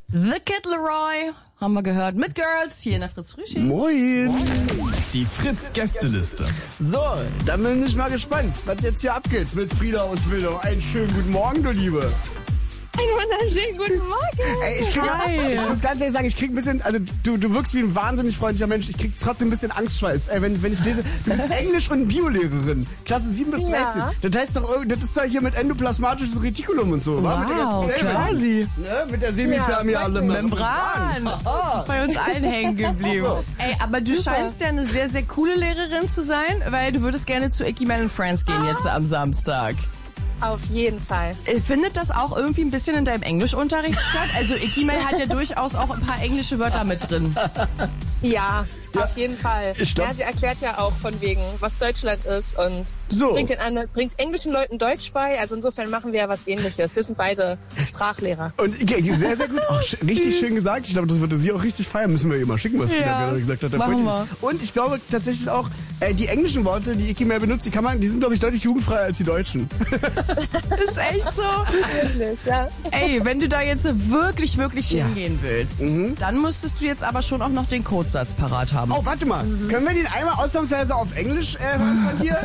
The Kid Laroi haben wir gehört mit Girls hier in der Fritz Frühschicht. Moin. Die Fritz-Gästeliste. So, dann bin ich mal gespannt, was jetzt hier abgeht mit Frieda aus Wildau. Einen schönen guten Morgen, du Liebe. Einen wunderschönen guten Morgen. Ey, ich muss ganz ehrlich sagen, ich krieg ein bisschen, also du wirkst wie ein wahnsinnig freundlicher Mensch. Ich krieg trotzdem ein bisschen Angstschweiß, wenn ich lese, du bist Englisch- und Biolehrerin, Klasse 7 bis 13. Ja. Das heißt doch, das ist doch hier mit endoplasmatisches Retikulum und so, wa? Mit der Wow, ganzen Zelle. quasi. Ne? Mit der semipermeable Membran. Das ist bei uns allen hängen geblieben. Ey, aber du scheinst ja eine sehr, sehr coole Lehrerin zu sein, weil du würdest gerne zu Eckiman and Friends gehen jetzt am Samstag. Auf jeden Fall. Findet das auch irgendwie ein bisschen in deinem Englischunterricht statt? Also Eckiman hat ja durchaus auch ein paar englische Wörter mit drin. Ja, auf jeden Fall. Ich glaub- Ja, sie erklärt ja auch von wegen, was Deutschland ist und So. bringt englischen Leuten Deutsch bei. Also insofern machen wir ja was Ähnliches. Wir sind beide Sprachlehrer. Und sehr, sehr gut. Auch richtig schön gesagt. Ich glaube, das würde sie auch richtig feiern. Müssen wir ihr mal schicken, was Frieda gerade gesagt hat. Da machen freut sie sich. Und ich glaube tatsächlich auch, die englischen Worte, die Iki mehr benutzt, die sind, glaube ich, deutlich jugendfreier als die deutschen. Ist echt so? Wirklich, ja. Ey, wenn du da jetzt wirklich hingehen willst, dann müsstest du jetzt aber schon auch noch den Codesatz parat haben. Oh, warte mal. Können wir den einmal ausnahmsweise auf Englisch hören von dir?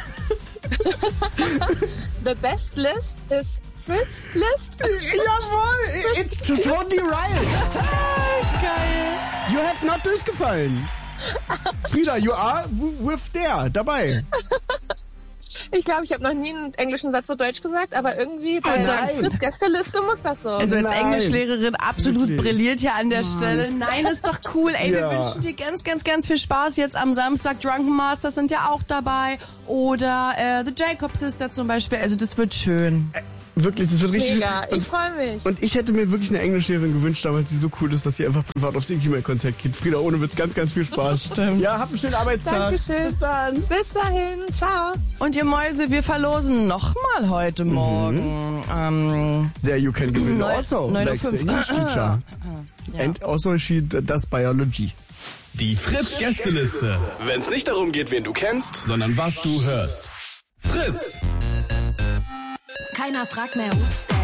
The best list is Fritz list. Jawohl, it's totally right. Geil. You have not durchgefallen. Frieda, you are with there, dabei. Ich glaube, ich habe noch nie einen englischen Satz so deutsch gesagt, aber irgendwie bei der nein. Fritz Gästeliste muss das so. Also als Nein. Englischlehrerin absolut Wirklich? brilliert hier an der Stelle. Nein, ist doch cool. Ey, Ja. wir wünschen dir ganz viel Spaß jetzt am Samstag. Drunken Masters sind ja auch dabei. Oder The Jacob Sister zum Beispiel. Also das wird schön. Wirklich, das wird richtig. Mega, ich freue mich. Und ich hätte mir wirklich eine Englischlehrerin gewünscht, weil sie so cool ist, dass sie einfach privat aufs Eckiman-Konzert geht. Frieda, ohne Witz, ganz viel Spaß. Stimmt. Ja, habt einen schönen Arbeitstag. Dankeschön. Bis dann. Bis dahin, ciao. Und ihr Mäuse, wir verlosen nochmal heute Morgen. There you can give it also, 9:05. like the English teacher. Ja. And also she does biology. Die Fritz-Gästeliste. Wenn es nicht darum geht, wen du kennst, sondern was du hörst. Fritz. Keiner fragt mehr.